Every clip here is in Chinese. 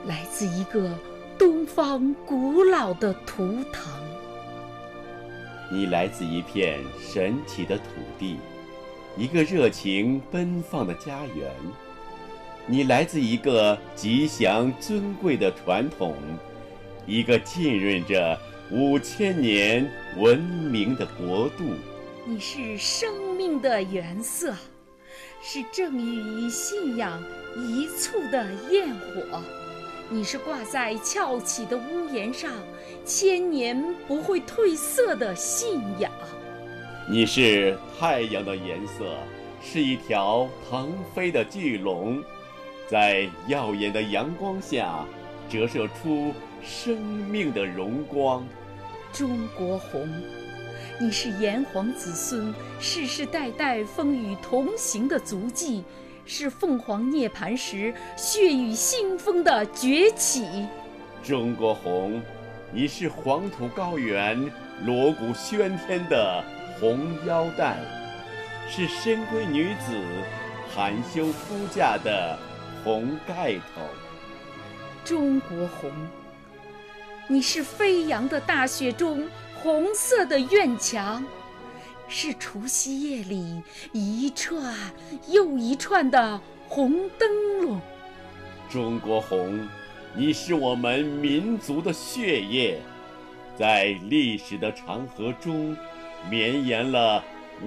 来自一个东方古老的图腾。 你来自一片神奇的土地，一个热情奔放的家园。你来自一个吉祥尊贵的传统，一个浸润着5000年文明的国度。 你是生命的原色，是正义与信仰一簇的焰火。你是挂在翘起的屋檐上千年不会褪色的信仰。 你是太阳的颜色，是一条腾飞的巨龙，在耀眼的阳光下折射出生命的荣光。 中国红，你是炎黄子孙世世代代风雨同行的足迹，是凤凰涅槃时血雨腥风的崛起。 中国红，你是黄土高原锣鼓喧天的红腰带，是深闺女子含羞出嫁的红盖头。 中国红，你是飞扬的大雪中红色的院墙，是除夕夜里一串又一串的红灯笼。 中国红，你是我们民族的血液，在历史的长河中绵延了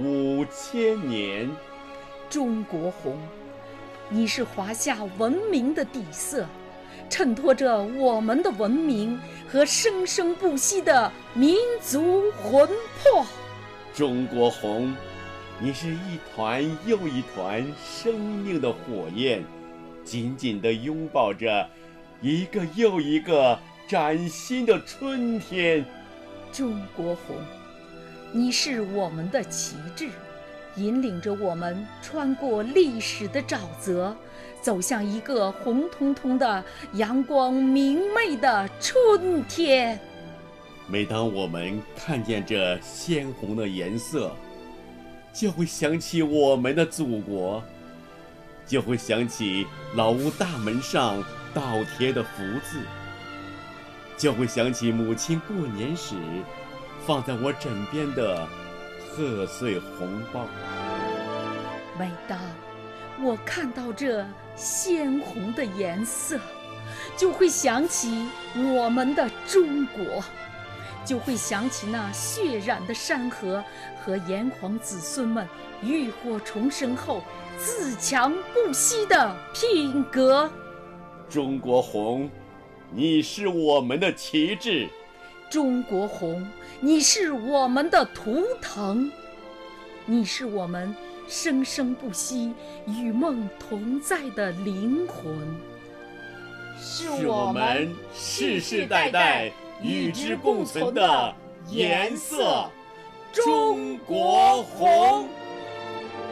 5000年。 中国红，你是华夏文明的底色，衬托着我们的文明和生生不息的民族魂魄。 中国红，你是一团又一团生命的火焰，紧紧地拥抱着一个又一个崭新的春天。 中国红，你是我们的旗帜，引领着我们穿过历史的沼泽，走向一个红彤彤的阳光明媚的春天。 每当我们看见这鲜红的颜色，就会想起我们的祖国，就会想起老屋大门上倒贴的福字，就会想起母亲过年时放在我枕边的贺岁红包。 每当我看到这鲜红的颜色，就会想起我们的中国，就会想起那血染的山河和炎黄子孙们浴火重生后自强不息的品格。 中国红，你是我们的旗帜。 中国红，你是我们的图腾，你是我们生生不息与梦同在的灵魂， 是我们世世代代与之共存的颜色。中国红。